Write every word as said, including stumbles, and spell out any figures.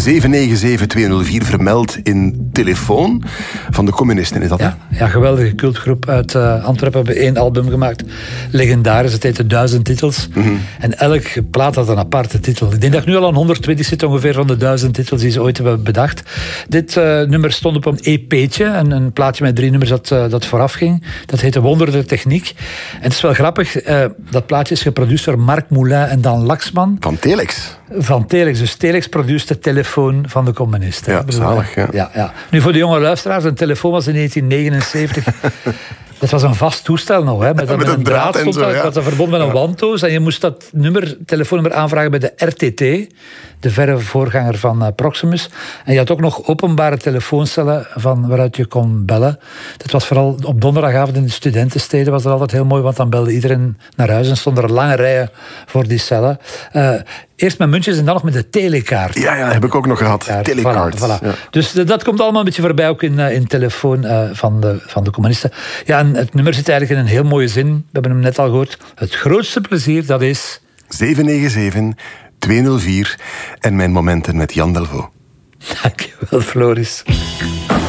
zeven negen zeven twee nul vier vermeld in telefoon van de communisten, is dat? Ja, ja, geweldige cultgroep uit uh, Antwerpen. Hebben één album gemaakt, legendarisch. Het heette Duizend Titels. Mm-hmm. En elk plaat had een aparte titel. Ik denk dat ik nu al aan honderdtwintig zit ongeveer van de duizend titels die ze ooit hebben bedacht. Dit uh, nummer stond op een E P'tje, een, een plaatje met drie nummers dat, uh, dat vooraf ging. Dat heette Wonder der Techniek. En het is wel grappig, uh, dat plaatje is geproduceerd door Marc Moulin en Dan Laxman. Van Telex. Van Telex. Dus Telex produceert de telefoon van de communisten. Ja, zalig. Ja. Ja, ja. Nu voor de jonge luisteraars, een telefoon was in negentien negenenzeventig... Dat was een vast toestel nog, hè, met, met, met een draad, draad stond zo, dat, ja. dat was verbonden met een wanddoos. En je moest dat nummer, telefoonnummer aanvragen bij de R T T, de verre voorganger van uh, Proximus. En je had ook nog openbare telefooncellen van waaruit je kon bellen. Dat was vooral op donderdagavond in de studentensteden was dat altijd heel mooi, want dan belde iedereen naar huis en stonden er lange rijen voor die cellen. Uh, Eerst met muntjes en dan nog met de telekaart. Ja, ja, dat heb ik ook nog gehad. Ja, telekaart. Voilà, voilà. Ja. Dus uh, dat komt allemaal een beetje voorbij, ook in, uh, in telefoon uh, van, de, van de communisten. Ja, en het nummer zit eigenlijk in een heel mooie zin. We hebben hem net al gehoord. Het grootste plezier, dat is... zeven negen zeven twee nul vier en mijn momenten met Jan Delvaux. Dankjewel, Floris.